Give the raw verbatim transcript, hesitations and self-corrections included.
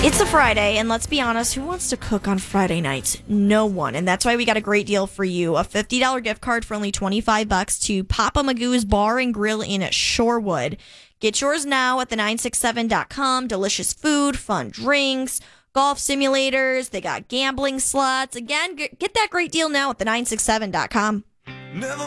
It's a Friday, and let's be honest, who wants to cook on Friday nights? No one. And that's why we got a great deal for you. A fifty dollars gift card for only twenty-five bucks to Papa Magoo's Bar and Grill in Shorewood. Get yours now at the nine six seven dot com. Delicious food, fun drinks, golf simulators. They got gambling slots. Again, get that great deal now at the nine six seven dot com. Never